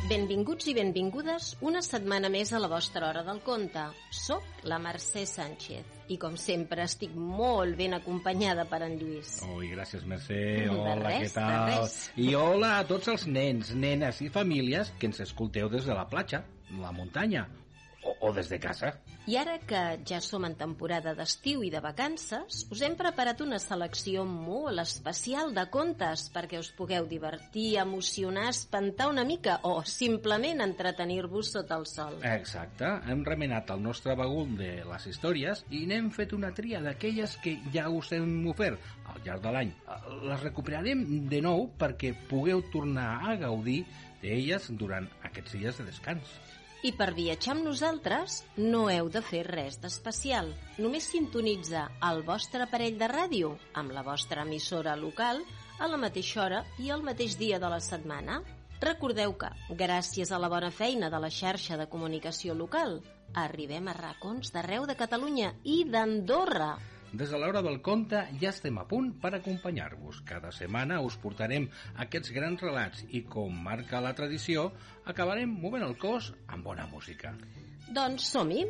Benvinguts i benvingudes una setmana més a la vostra hora del conte. Soc la Mercè Sánchez i com sempre estic molt ben acompanyada per en Lluís. Ui, gràcies Mercè, hola, res, què tal? I hola a tots els nens, nenes i famílies que ens escolteu des de la platja, la muntanya o des de casa. I ara que ja som en temporada d'estiu i de vacances, us hem preparat una selecció molt especial de contes perquè us pugueu divertir, emocionar, espantar una mica o simplement entretenir-vos sota el sol. Exacte, hem remenat el nostre bagul de les històries i n'hem fet una tria d'aquelles que ja us hem ofert al llarg de l'any. Les recuperarem de nou perquè pugueu tornar a gaudir d'elles durant aquests dies de descans. I per viatjar amb nosaltres no heu de fer res d'especial. Només sintonitzar el vostre aparell de ràdio amb la vostra emissora local a la mateixa hora i el mateix dia de la setmana. Recordeu que, gràcies a la bona feina de la xarxa de comunicació local, arribem a racons d'arreu de Catalunya i d'Andorra. Des de l'hora del conte ja estem a punt per acompanyar-vos. Cada setmana us portarem aquests grans relats i, com marca la tradició, acabarem movent el cos amb bona música. Doncs som-hi.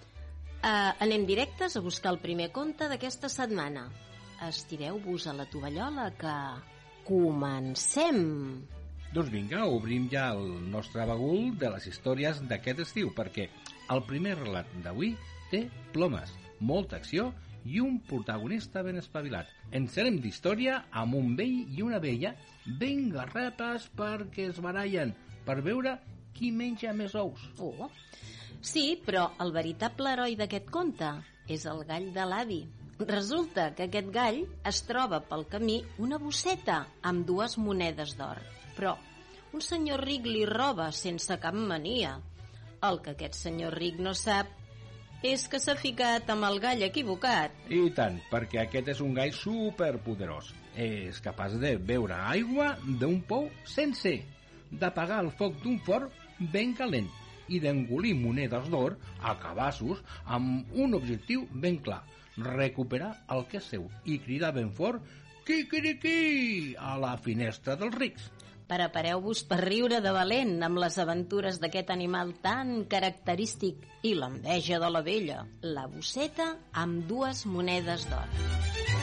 Anem directes a buscar el primer conte d'aquesta setmana. Estireu-vos a la tovallola que... Comencem! Doncs vinga, obrim ja el nostre bagul de les històries d'aquest estiu, perquè el primer relat d'avui té plomes, molta acció i un protagonista ben espavilat. Encerem d'història amb un vell i una vella ben garrapes perquè es barallen per veure qui menja més ous. Oh. Sí, però el veritable heroi d'aquest conte és el gall de l'avi. Resulta que aquest gall es troba pel camí una bosseta amb 2 monedes d'or. Però un senyor ric li roba sense cap mania. El que aquest senyor ric no sap és que s'ha ficat amb el gall equivocat. I tant, perquè aquest és un gall superpoderós. És capaç de beure aigua d'un pou sencer, d'apagar el foc d'un forn ben calent i d'engolir monedes d'or a cabassos amb un objectiu ben clar: recuperar el que és seu i cridar ben fort «Quiquiriquí!» a la finestra dels rics. Prepareu-vos per riure de valent amb les aventures d'aquest animal tan característic i l'enveja de la vella, la bosseta amb 2 monedes d'or.